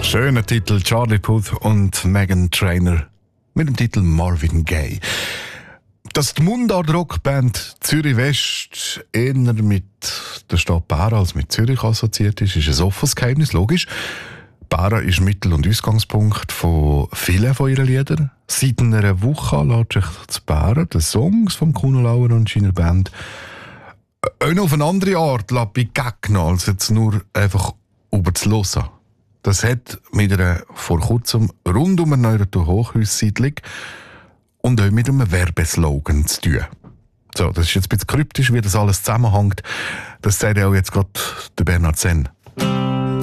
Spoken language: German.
Schöner Titel, Charlie Puth und Meghan Trainor mit dem Titel Marvin Gaye. Dass die Mundart-Rockband Zürich West eher mit der Stadt Bära als mit Zürich assoziiert ist ein offenes Geheimnis, logisch. Bära ist Mittel- und Ausgangspunkt von vielen von ihren Liedern. Seit einer Woche lässt sich zu Bära die Songs von Kuno Lauer und seiner Band auch noch auf eine andere Art begegnen, als jetzt nur einfach über zu hören. Das hat mit einer vor kurzem rund um eine neue Hochhaussiedlung und auch mit einem Werbeslogan zu tun. So, das ist jetzt ein bisschen kryptisch, wie das alles zusammenhängt. Das sagt auch jetzt gerade der Bernhard Senn.